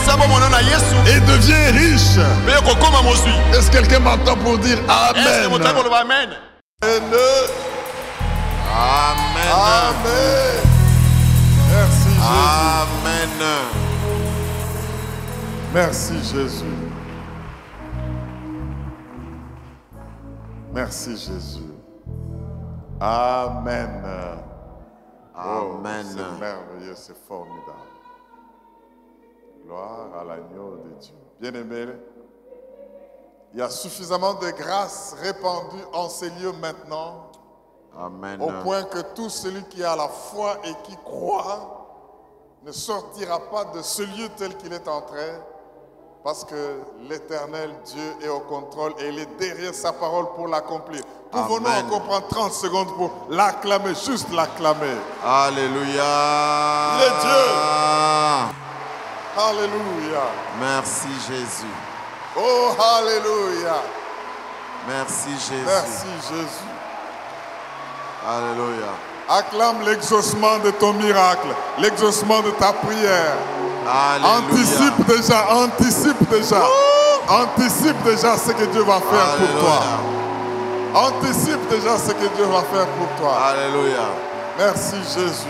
et devient riche. Est-ce que quelqu'un m'entend pour dire Amen? Amen. Amen. Amen. Merci Jésus. Amen. Merci Jésus. Merci Jésus. Amen. Amen. Oh, c'est merveilleux, c'est formidable. Gloire à l'agneau de Dieu. Bien-aimés, il y a suffisamment de grâce répandue en ces lieux maintenant. Amen. Au point que tout celui qui a la foi et qui croit ne sortira pas de ce lieu tel qu'il est entré, parce que l'Éternel Dieu est au contrôle et il est derrière sa parole pour l'accomplir. Pouvons-nous encore prendre 30 secondes pour l'acclamer, juste l'acclamer? Alléluia. Il est Dieu. Alléluia. Merci Jésus. Oh, alléluia. Merci Jésus. Merci Jésus. Alléluia. Acclame l'exaucement de ton miracle, l'exaucement de ta prière. Alléluia. Anticipe déjà, anticipe déjà. Anticipe déjà ce que Dieu va faire pour toi. Anticipe déjà ce que Dieu va faire pour toi. Alléluia. Merci Jésus.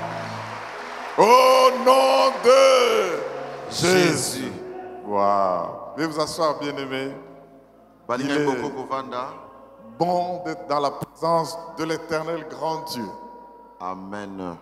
Au nom de Jésus. Waouh. Veuillez vous asseoir, bien-aimés. Il est bon d'être dans la présence de l'Éternel grand Dieu. Amen.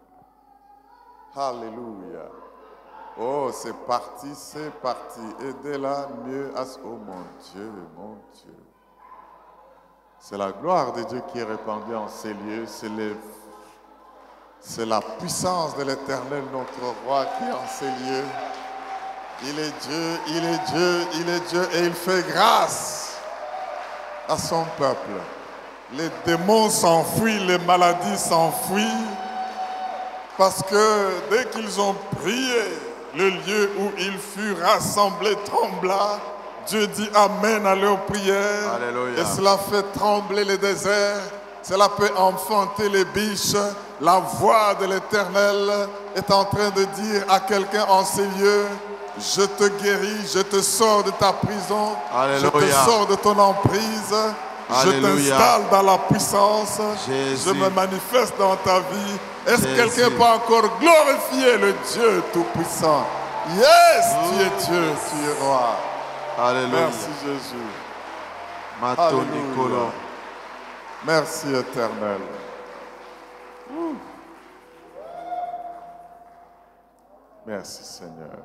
Alléluia. Oh, c'est parti, c'est parti. Aidez-la mieux à... Oh mon Dieu, mon Dieu. C'est la gloire de Dieu qui est répandue en ces lieux. C'est la puissance de l'Éternel, notre roi, qui est en ces lieux. Il est Dieu, il est Dieu, il est Dieu et il fait grâce à son peuple. Les démons s'enfuient, les maladies s'enfuient, parce que dès qu'ils ont prié, le lieu où ils furent rassemblés trembla. Dieu dit Amen à leurs prières. Alléluia. Et cela fait trembler les déserts. Cela peut enfanter les biches. La voix de l'Éternel est en train de dire à quelqu'un en ces lieux: je te guéris, je te sors de ta prison. Alléluia. Je te sors de ton emprise. Alléluia. Je t'installe dans la puissance. Jésus. Je me manifeste dans ta vie. Est-ce que quelqu'un peut encore glorifier le Dieu Tout-Puissant? Yes, tu es Dieu, tu es roi. Alléluia. Merci Jésus. Mato Alléluia. Nicolo. Merci Éternel. Merci Seigneur.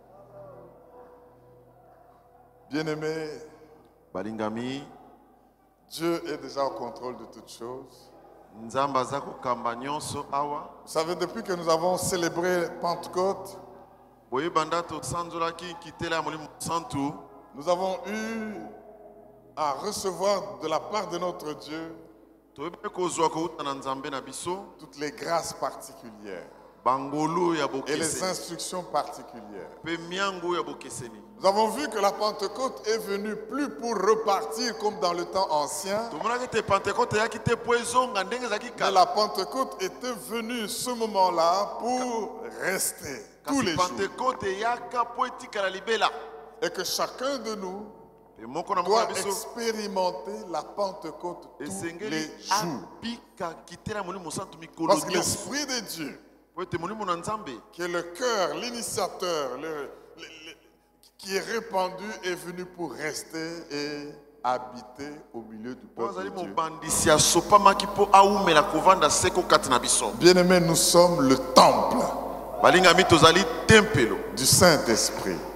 Bien-aimé, Balingami. Dieu est déjà au contrôle de toutes choses. Nzamba za kokamba nyonso awa. Vous savez, depuis que nous avons célébré Pentecôte, Boye bandato sanzolaki kitela molimo santu. nous avons eu à recevoir de la part de notre Dieu Toyebe kozwa kouta na nzambe na biso. toutes les grâces particulières Bangolo ya et bokeseni. les instructions particulières. Pe miango ya bokeseni. Nous avons vu que la Pentecôte est venue plus pour repartir comme dans le temps ancien, Tomonaki te Pentecôte ya kite poezonga ndenge za mais kikala. la Pentecôte était venue ce moment-là pour rester tous les jours. Pentecôte yaka po etikala libela. Et que chacun de nous Pe moko na moko doit na biso. expérimenter la Pentecôte tous Esengeli les jours. abika kitela molimo santu mikolo Parce que nyonso. l'Esprit de Dieu, Po ete molimo na nzambe. qui est le cœur, l'initiateur, qui est répandu, est venu pour rester et habiter au milieu du peuple Ozali de Dieu. mobandisi ya sopamaki po aumela kovanda seko kati na biso. Bien-aimés, nous sommes le temple Balingami tozali tempelo du Saint-Esprit.